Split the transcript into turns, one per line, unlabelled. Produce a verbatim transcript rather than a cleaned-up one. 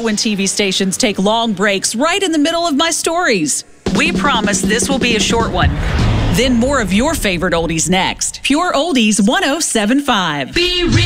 it when T V stations take long breaks right in the middle of my stories. We promise this will be a short one. Then more of your favorite oldies next. Pure Oldies one oh seven point five. Be